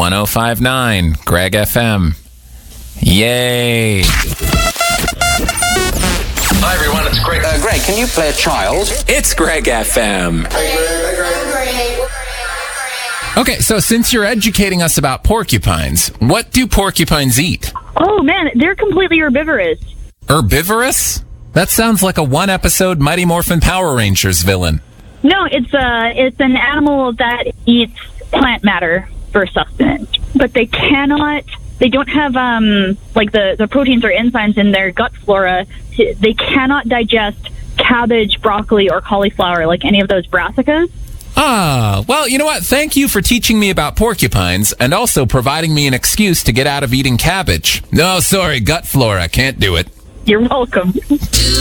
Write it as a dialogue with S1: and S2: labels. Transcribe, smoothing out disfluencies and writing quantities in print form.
S1: 1059 Greg FM. Yay.
S2: Hi, everyone. It's Greg. Greg, can you play a child?
S1: It's Greg FM. Okay, so since you're educating us about porcupines, what do porcupines eat?
S3: Oh, man, they're completely herbivorous.
S1: Herbivorous? That sounds like a one-episode Mighty Morphin Power Rangers villain.
S3: No, it's an animal that eats plant matter for sustenance, but they don't have the proteins or enzymes in their gut flora. They cannot digest cabbage, broccoli, or cauliflower like any of those brassicas.
S1: Ah, well, you know what? Thank you for teaching me about porcupines and also providing me an excuse to get out of eating cabbage. No, sorry, gut flora. Can't do it.
S3: You're welcome.